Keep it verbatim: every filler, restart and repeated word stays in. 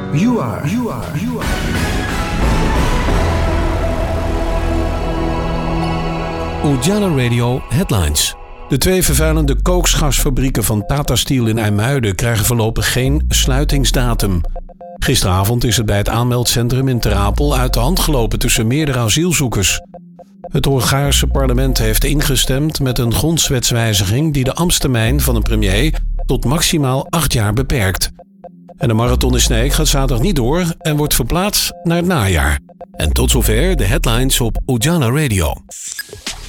You are. You are. You are. Ujala Radio Headlines. De twee vervuilende kooksgasfabrieken van Tata Steel in IJmuiden krijgen voorlopig geen sluitingsdatum. Gisteravond is het bij het aanmeldcentrum in Ter Apel uit de hand gelopen tussen meerdere asielzoekers. Het Hongaarse parlement heeft ingestemd met een grondwetswijziging die de ambtstermijn van een premier tot maximaal acht jaar beperkt. En de marathon in Sneek gaat zaterdag niet door en wordt verplaatst naar het najaar. En tot zover de headlines op Ujala Radio.